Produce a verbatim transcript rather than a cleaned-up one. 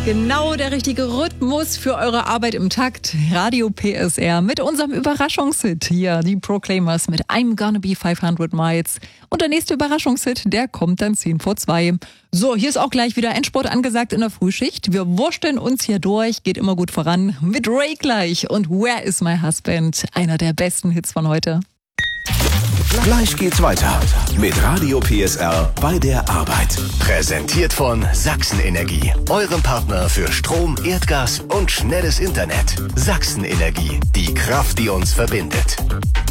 Genau der richtige Rhythmus für eure Arbeit im Takt. Radio P S R mit unserem Überraschungshit hier, die Proclaimers mit I'm Gonna Be fünfhundert Miles. Und der nächste Überraschungshit, der kommt dann zehn vor zwei. So, hier ist auch gleich wieder Endspurt angesagt in der Frühschicht. Wir wursteln uns hier durch, geht immer gut voran. Mit Ray gleich und Where is my husband? Einer der besten Hits von heute. Gleich geht's weiter mit Radio P S R bei der Arbeit. Präsentiert von Sachsen-Energie, eurem Partner für Strom, Erdgas und schnelles Internet. Sachsen-Energie, die Kraft, die uns verbindet.